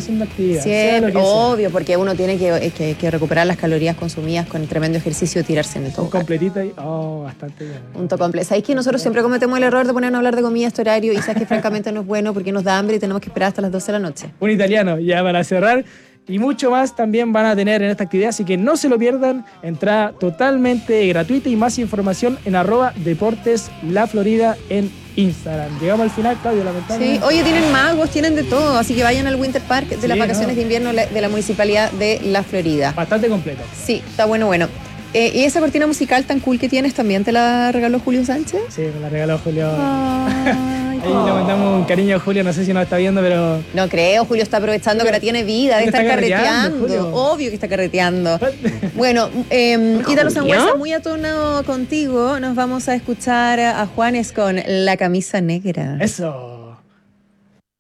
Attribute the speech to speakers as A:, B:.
A: haciendo actividad.
B: Siempre, obvio, porque uno tiene que recuperar las calorías consumidas con el tremendo ejercicio y tirarse en todo.
A: Un completito ahí, bastante bien.
B: Un completo. ¿Sabéis que nosotros siempre cometemos el error de ponernos a hablar de comida a este horario? Y sabes que francamente no es bueno porque nos da hambre y tenemos que esperar hasta las 12 de la noche.
A: Un italiano, ya para cerrar. Y mucho más también van a tener en esta actividad, así que no se lo pierdan. Entrada totalmente gratuita y más información en @deporteslaflorida en Instagram. Llegamos al final, Claudio, lamentablemente.
B: Sí, oye, tienen magos, tienen de todo, así que vayan al Winter Park de las vacaciones de invierno de la Municipalidad de La Florida.
A: Bastante completo.
B: Sí, está bueno. ¿Y esa cortina musical tan cool que tienes también te la regaló Julio Sánchez?
A: Sí, me la regaló Julio.
B: Ay,
A: ahí le mandamos un cariño a Julio, no sé si nos está viendo, pero...
B: No creo, Julio está aprovechando que ahora tiene vida, de estar carreteando. Obvio que está carreteando. Bueno, Ítalo Sangüesa, muy a tono contigo, nos vamos a escuchar a Juanes con La Camisa Negra.
A: Eso.